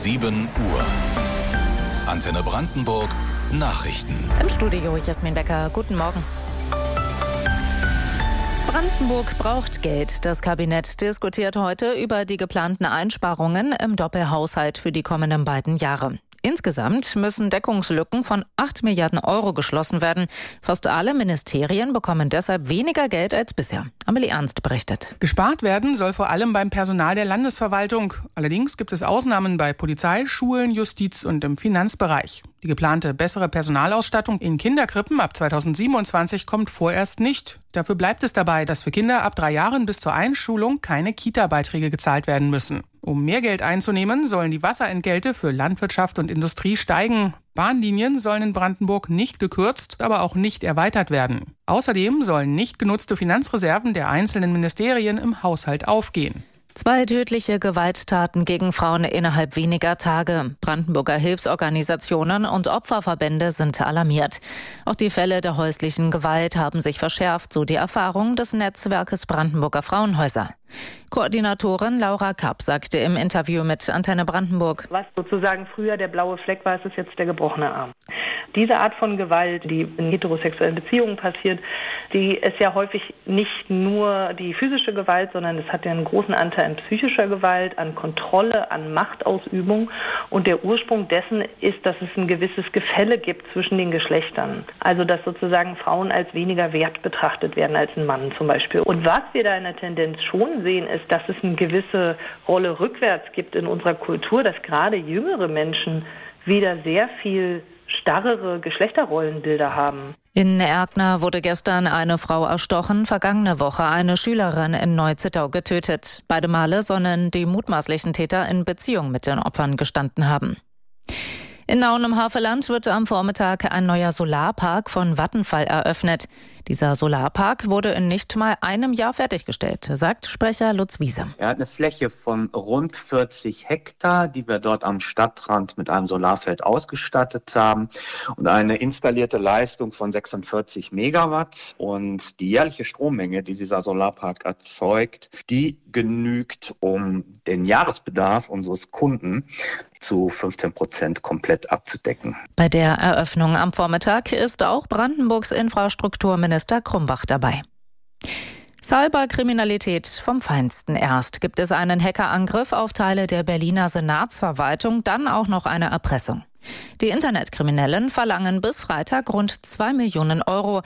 7 Uhr. Antenne Brandenburg Nachrichten. Im Studio Jasmin Becker. Guten Morgen. Brandenburg braucht Geld. Das Kabinett diskutiert heute über die geplanten Einsparungen im Doppelhaushalt für die kommenden beiden Jahre. Insgesamt müssen Deckungslücken von 8 Milliarden Euro geschlossen werden. Fast alle Ministerien bekommen deshalb weniger Geld als bisher. Amelie Ernst berichtet. Gespart werden soll vor allem beim Personal der Landesverwaltung. Allerdings gibt es Ausnahmen bei Polizei, Schulen, Justiz und im Finanzbereich. Die geplante bessere Personalausstattung in Kinderkrippen ab 2027 kommt vorerst nicht. Dafür bleibt es dabei, dass für Kinder ab 3 Jahren bis zur Einschulung keine Kita-Beiträge gezahlt werden müssen. Um mehr Geld einzunehmen, sollen die Wasserentgelte für Landwirtschaft und Industrie steigen. Bahnlinien sollen in Brandenburg nicht gekürzt, aber auch nicht erweitert werden. Außerdem sollen nicht genutzte Finanzreserven der einzelnen Ministerien im Haushalt aufgehen. 2 tödliche Gewalttaten gegen Frauen innerhalb weniger Tage. Brandenburger Hilfsorganisationen und Opferverbände sind alarmiert. Auch die Fälle der häuslichen Gewalt haben sich verschärft, so die Erfahrung des Netzwerkes Brandenburger Frauenhäuser. Koordinatorin Laura Kapp sagte im Interview mit Antenne Brandenburg: Was sozusagen früher der blaue Fleck war, ist jetzt der gebrochene Arm. Diese Art von Gewalt, die in heterosexuellen Beziehungen passiert, die ist ja häufig nicht nur die physische Gewalt, sondern es hat ja einen großen Anteil an psychischer Gewalt, an Kontrolle, an Machtausübung. Und der Ursprung dessen ist, dass es ein gewisses Gefälle gibt zwischen den Geschlechtern. Also dass sozusagen Frauen als weniger wert betrachtet werden als ein Mann zum Beispiel. Und was wir da in der Tendenz schon sehen, ist, dass es eine gewisse Rolle rückwärts gibt in unserer Kultur, dass gerade jüngere Menschen wieder sehr viel starrere Geschlechterrollenbilder haben. In Erkner wurde gestern eine Frau erstochen, vergangene Woche eine Schülerin in Neuzittau getötet. Beide Male sollen die mutmaßlichen Täter in Beziehung mit den Opfern gestanden haben. In Nauen im Havelland wird am Vormittag ein neuer Solarpark von Vattenfall eröffnet. Dieser Solarpark wurde in nicht mal einem Jahr fertiggestellt, sagt Sprecher Lutz Wiese. Er hat eine Fläche von rund 40 Hektar, die wir dort am Stadtrand mit einem Solarfeld ausgestattet haben und eine installierte Leistung von 46 Megawatt. Und die jährliche Strommenge, die dieser Solarpark erzeugt, die genügt, um den Jahresbedarf unseres Kunden zu 15% komplett abzudecken. Bei der Eröffnung am Vormittag ist auch Brandenburgs Infrastrukturminister Krumbach dabei. Cyberkriminalität vom Feinsten. Erst gibt es einen Hackerangriff auf Teile der Berliner Senatsverwaltung, dann auch noch eine Erpressung. Die Internetkriminellen verlangen bis Freitag rund 2 Millionen Euro.